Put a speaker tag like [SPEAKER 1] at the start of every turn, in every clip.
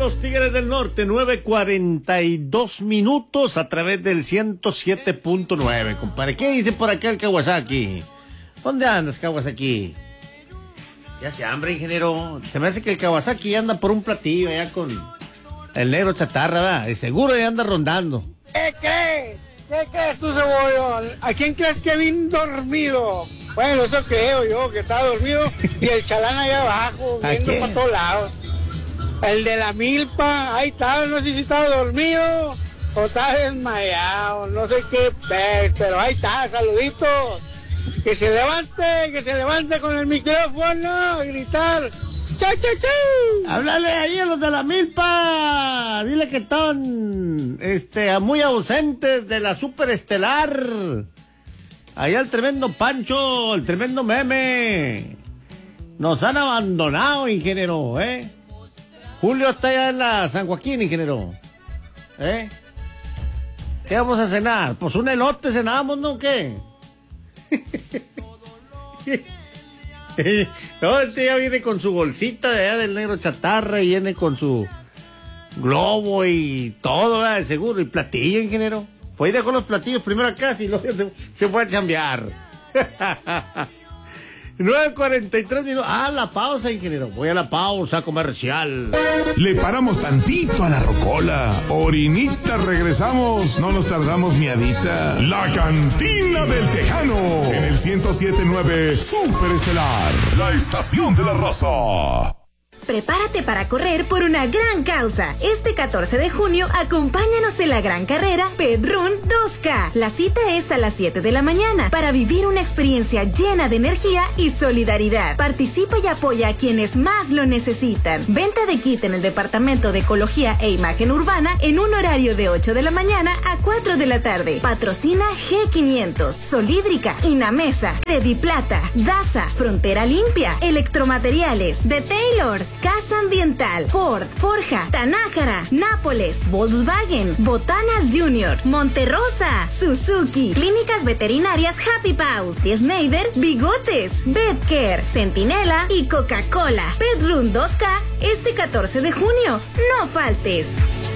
[SPEAKER 1] los Tigres del Norte, 9:42 a través del 107.9, compadre. ¿Qué dice por acá el Kawasaki? ¿Dónde andas, Kawasaki? Ya se hambre, ingeniero. Se me hace que el Kawasaki anda por un platillo allá con el negro chatarra, ¿verdad? Y seguro ya anda rondando.
[SPEAKER 2] ¿Qué crees? ¿Qué crees tú, Cebollón? ¿A quién crees que vine dormido? Bueno, eso creo yo, que estaba dormido y el chalán allá abajo, viendo para todos lados. El de la milpa, ahí estaba, no sé si estaba dormido o estaba desmayado, no sé qué, pero ahí está, saluditos. Que se levante con el micrófono a gritar. ¡Chau, chau, chau!
[SPEAKER 1] Háblale ahí a los de la milpa. Dile que están muy ausentes de la superestelar. Allá el tremendo Pancho, el tremendo Meme. Nos han abandonado, ingeniero, ¿eh? Julio está allá en la San Joaquín, ingeniero. ¿Eh? ¿Qué vamos a cenar? Pues un elote cenamos, ¿no? ¿Qué? No, ya viene con su bolsita de allá del negro chatarra y viene con su globo y todo, ¿verdad? Seguro, y platillo, ingeniero. Fue y dejó los platillos primero acá y luego se fue a chambear. 9:43. La pausa, ingeniero. Voy a la pausa comercial.
[SPEAKER 3] Le paramos tantito a la rocola. Orinita, regresamos. No nos tardamos miadita. La Cantina del Tejano. En el 107.9 Superestelar. La estación de la raza.
[SPEAKER 4] Prepárate para correr por una gran causa. Este 14 de junio, acompáñanos en la gran carrera Pedrún 2K. La cita es a las 7 de la mañana para vivir una experiencia llena de energía y solidaridad. Participa y apoya a quienes más lo necesitan. Venta de kit en el Departamento de Ecología e Imagen Urbana en un horario de 8 de la mañana a 4 de la tarde. Patrocina G500, Solídrica, Inamesa, Crediplata, Daza, Frontera Limpia, Electromateriales, The Taylors, Casa Ambiental, Ford, Forja, Tanájara, Nápoles, Volkswagen, Botanas Junior, Monterrosa, Suzuki, Clínicas Veterinarias Happy Paws, Schneider, Bigotes, Bedcare, Centinela y Coca-Cola. Pedrún 2K este 14 de junio. No faltes.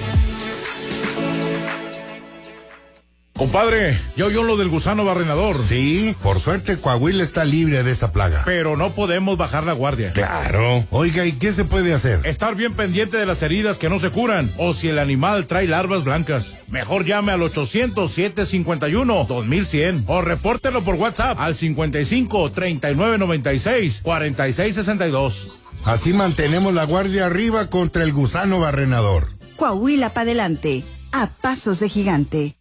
[SPEAKER 5] Compadre, ya oyó lo del gusano barrenador.
[SPEAKER 6] Sí, por suerte Coahuila está libre de esa plaga.
[SPEAKER 5] Pero no podemos bajar la guardia.
[SPEAKER 6] Claro. Oiga, ¿y qué se puede hacer?
[SPEAKER 5] Estar bien pendiente de las heridas que no se curan, o si el animal trae larvas blancas. Mejor llame al 800-751-2100 o repórtelo por WhatsApp al 55-3996-4662.
[SPEAKER 6] Así mantenemos la guardia arriba contra el gusano barrenador.
[SPEAKER 7] Coahuila para adelante, a pasos de gigante.